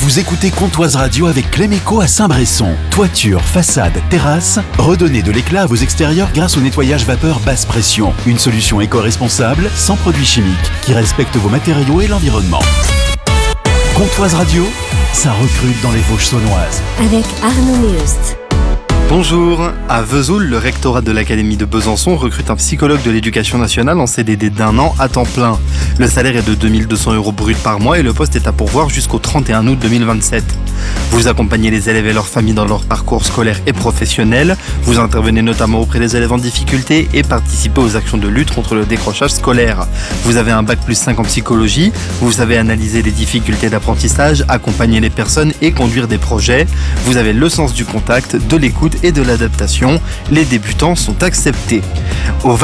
Vous écoutez Comptoise Radio avec Cléméco à Saint-Bresson. Toiture, façade, terrasse, redonnez de l'éclat à vos extérieurs grâce au nettoyage vapeur basse pression. Une solution éco-responsable, sans produits chimiques, qui respecte vos matériaux et l'environnement. Comptoise Radio, ça recrute dans les Vosges saunoises. Avec Arnaud Meust. Bonjour, à Vesoul, le rectorat de l'Académie de Besançon recrute un psychologue de l'éducation nationale en CDD d'1 an à temps plein. Le salaire est de 2 200 € brut par mois et le poste est à pourvoir jusqu'au 31 août 2027. Vous accompagnez les élèves et leurs familles dans leur parcours scolaire et professionnel. Vous intervenez notamment auprès des élèves en difficulté et participez aux actions de lutte contre le décrochage scolaire. Vous avez un bac+5 en psychologie. Vous savez analyser les difficultés d'apprentissage, accompagner les personnes et conduire des projets. Vous avez le sens du contact, de l'écoute et de l'adaptation. Les débutants sont acceptés. Au